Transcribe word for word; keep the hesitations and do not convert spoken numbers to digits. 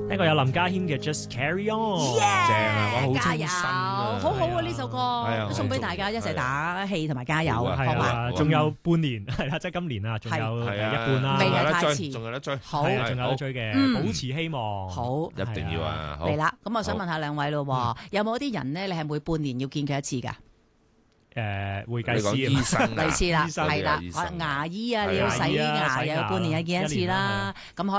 呢個有林家謙嘅 Just Carry On， 正啊，哇，好加油， 清新啊， 好好啊呢首歌， 啊都送俾大家一齊打氣同埋加油， 好啊係好嘛？ 啊，仲有半年係啦，即係今年啊，仲有係誒一啊， 半啦， 未係仲有得追， 太遲仲有得追， 好係啊，仲有得好追嘅， 嗯保持希望， 好一定要啊，好嚟啦。咁我想問下兩位咯嗯喎，有冇啲人咧？你係每半年要見佢一次㗎？ 誒會計你講師醫生啊類似啦， 醫生係啦醫生啊， 牙醫啊， 係啊你要洗牙醫啊牙洗牙又要半年見一次一年啦啦。咁